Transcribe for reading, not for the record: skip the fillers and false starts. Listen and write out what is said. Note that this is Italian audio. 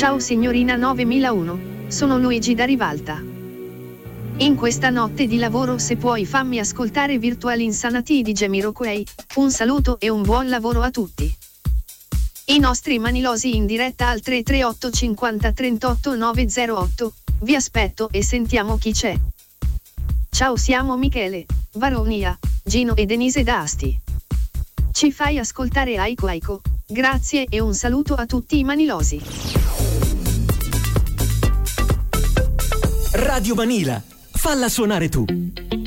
Ciao signorina 9001, sono Luigi da Rivalta. In questa notte di lavoro, se puoi fammi ascoltare Virtual Insanity di Jamiroquai. Un saluto e un buon lavoro a tutti. I nostri manilosi in diretta al 338 50 38 908. Vi aspetto e sentiamo chi c'è. Ciao, siamo Michele, Varonia, Gino e Denise da Asti. Ci fai ascoltare Aiko Aiko? Grazie e un saluto a tutti i manilosi. Radio Vanilla, falla suonare tu.